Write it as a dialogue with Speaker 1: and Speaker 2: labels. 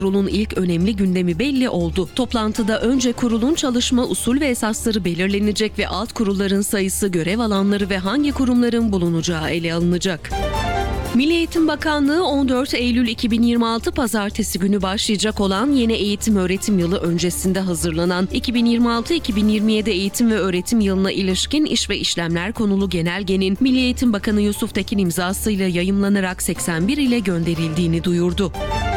Speaker 1: Kurulun ilk önemli gündemi belli oldu. Toplantıda önce kurulun çalışma usul ve esasları belirlenecek ve alt kurulların sayısı, görev alanları ve hangi kurumların bulunacağı ele alınacak. Milli Eğitim Bakanlığı 14 Eylül 2026 Pazartesi günü başlayacak olan yeni eğitim-öğretim yılı öncesinde hazırlanan 2026-2027 eğitim ve öğretim yılına ilişkin iş ve işlemler konulu genelgenin Milli Eğitim Bakanı Yusuf Tekin imzasıyla yayımlanarak 81 ile gönderildiğini duyurdu.